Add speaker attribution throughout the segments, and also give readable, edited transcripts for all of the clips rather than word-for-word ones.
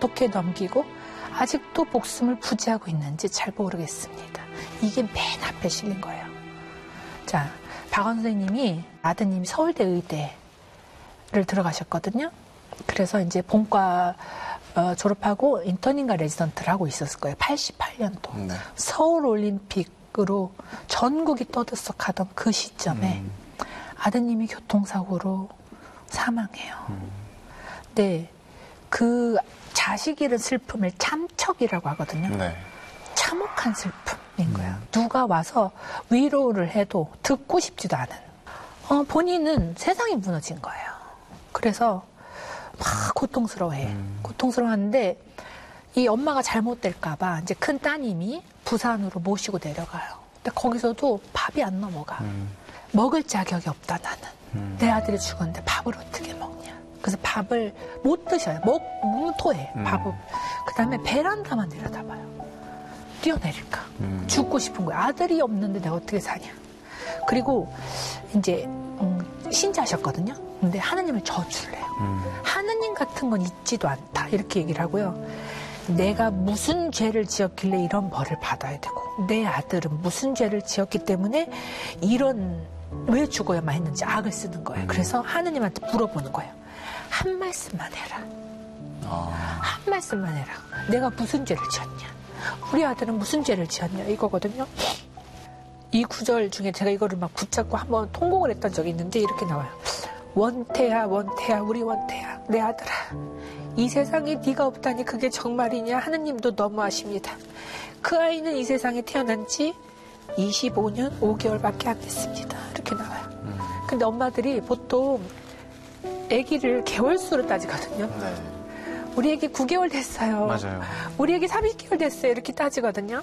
Speaker 1: 어떻게 넘기고 아직도 목숨을 부지하고 있는지 잘 모르겠습니다. 이게 맨 앞에 실린 거예요. 자, 박원 선생님이 아드님이 서울대 의대를 들어가셨거든요. 그래서 이제 본과 졸업하고 인턴인가 레지던트를 하고 있었을 거예요. 88년도. 네. 서울올림픽으로 전국이 떠들썩하던 그 시점에 아드님이 교통사고로 사망해요. 네, 그 자식 잃은 슬픔을 참척이라고 하거든요. 네. 참혹한 슬픔인 거야. 누가 와서 위로를 해도 듣고 싶지도 않은. 본인은 세상이 무너진 거예요. 그래서 막 고통스러워해. 고통스러워하는데 이 엄마가 잘못될까봐 이제 큰 따님이 부산으로 모시고 내려가요. 근데 거기서도 밥이 안 넘어가. 먹을 자격이 없다 나는. 내 아들이 죽었는데 밥을 어떻게 먹냐. 그래서 밥을 못 드셔요. 먹으면 토해. 밥을. 그 다음에 베란다만 내려다봐요. 뛰어내릴까. 죽고 싶은 거야. 아들이 없는데 내가 어떻게 사냐. 그리고 이제 신자셨거든요. 근데 하느님을 저주를 해요. 하느님 같은 건 있지도 않다. 이렇게 얘기를 하고요. 내가 무슨 죄를 지었길래 이런 벌을 받아야 되고 내 아들은 무슨 죄를 지었기 때문에 이런 왜 죽어야만 했는지 악을 쓰는 거예요. 그래서 하느님한테 물어보는 거예요. 한 말씀만 해라. 한 말씀만 해라. 내가 무슨 죄를 지었냐. 우리 아들은 무슨 죄를 지었냐. 이거거든요. 이 구절 중에 제가 이거를 막 붙잡고 한번 통곡을 했던 적이 있는데 이렇게 나와요. 원태야 원태야 우리 원태야 내 아들아. 이 세상에 네가 없다니 그게 정말이냐. 하느님도 너무 아십니다. 그 아이는 이 세상에 태어난 지 25년 5개월밖에 안 됐습니다. 이렇게 나와요. 근데 엄마들이 보통 아기를 개월수로 따지거든요. 네. 우리 애기 9개월 됐어요. 맞아요. 우리 애기 30개월 됐어요. 이렇게 따지거든요.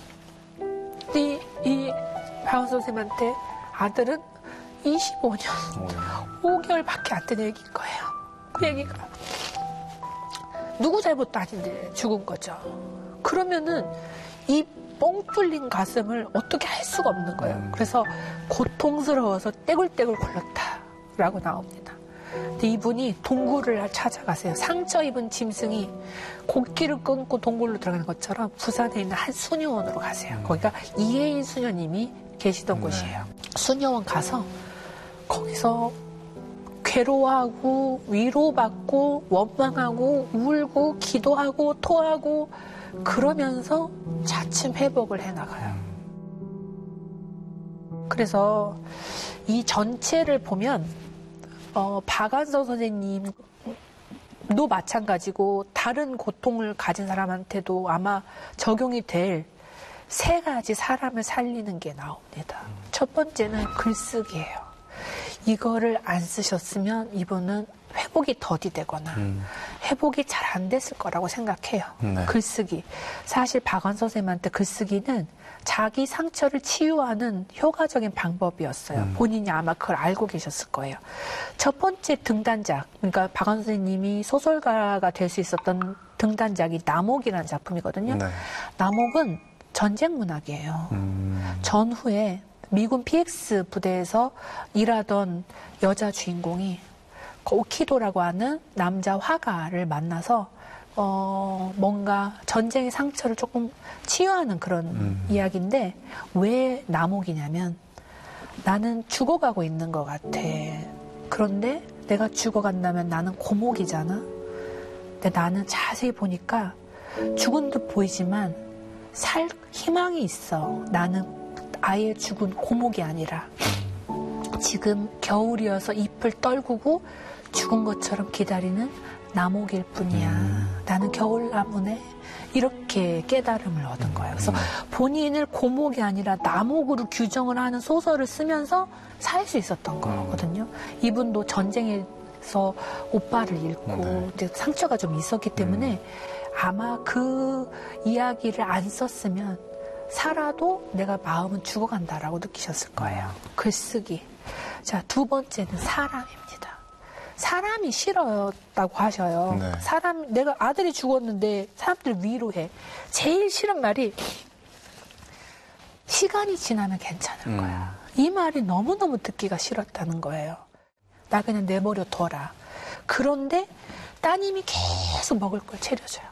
Speaker 1: 이 박원 선생님한테 아들은 25년 5개월밖에 안 된 애기인 거예요. 그 애기가 누구 잘못도 아닌데 죽은 거죠. 그러면은 이 뻥 뚫린 가슴을 어떻게 할 수가 없는 거예요. 그래서 고통스러워서 떼굴떼굴 굴렀다라고 나옵니다. 근데 이분이 동굴을 찾아가세요. 상처 입은 짐승이 곡기를 끊고 동굴로 들어가는 것처럼 부산에 있는 한 수녀원으로 가세요. 거기가 이혜인 수녀님이 계시던 곳이에요. 수녀원 가서 거기서 괴로워하고 위로받고 원망하고 울고 기도하고 토하고 그러면서 차츰 회복을 해나가요. 그래서 이 전체를 보면 박완서 선생님도 마찬가지고 다른 고통을 가진 사람한테도 아마 적용이 될 3가지 사람을 살리는 게 나옵니다. 첫 번째는 글쓰기예요. 이거를 안 쓰셨으면 이분은 회복이 더디되거나 회복이 잘 안 됐을 거라고 생각해요. 네. 글쓰기. 사실 박완서 선생님한테 글쓰기는 자기 상처를 치유하는 효과적인 방법이었어요. 본인이 아마 그걸 알고 계셨을 거예요. 첫 번째 등단작, 그러니까 박완서 선생님이 소설가가 될 수 있었던 등단작이 남옥이라는 작품이거든요. 네. 남옥은 전쟁 문학이에요. 전후에 미군 PX 부대에서 일하던 여자 주인공이 오키도라고 하는 남자 화가를 만나서 뭔가 전쟁의 상처를 조금 치유하는 그런 이야기인데 왜 남옥이냐면 나는 죽어가고 있는 것 같아. 그런데 내가 죽어간다면 나는 고목이잖아. 근데 나는 자세히 보니까 죽은 듯 보이지만 살 희망이 있어. 나는 아예 죽은 고목이 아니라 지금 겨울이어서 잎을 떨구고 죽은 것처럼 기다리는 나목일 뿐이야. 나는 겨울나무네. 이렇게 깨달음을 얻은 거예요. 그래서 본인을 고목이 아니라 나목으로 규정을 하는 소설을 쓰면서 살 수 있었던 거거든요. 이분도 전쟁에서 오빠를 잃고 상처가 좀 있었기 때문에 아마 그 이야기를 안 썼으면 살아도 내가 마음은 죽어간다라고 느끼셨을 거예요. 글쓰기. 자, 두 번째는 사람입니다. 사람이 싫었다고 하셔요. 네. 내가 아들이 죽었는데 사람들 위로해. 제일 싫은 말이 시간이 지나면 괜찮을 거야. 이 말이 너무너무 듣기가 싫었다는 거예요. 나 그냥 내버려 둬라. 그런데 따님이 계속 먹을 걸 차려줘요.